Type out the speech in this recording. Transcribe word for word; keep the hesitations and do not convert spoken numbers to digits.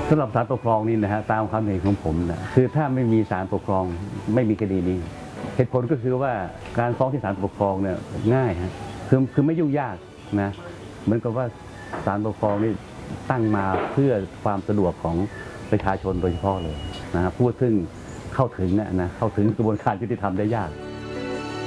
สำหรับศาลปกครองนี่นะฮะตามความเห็นของผมนะคือถ้าไม่มีศาลปกครองไม่มีคดีนี้เหตุผลก็คือว่าการฟ้องที่ศาลปกครองเนี่ยง่ายฮะคือคือไม่ยุ่งยากนะเหมือนกับว่าศาลปกครองนี่ตั้งมาเพื่อความสะดวกของประชาชนโดยเฉพาะเลยนะฮะผู้ซึ่งเข้าถึงนะเข้าถึงกระบวนการยุติธรรมได้ยาก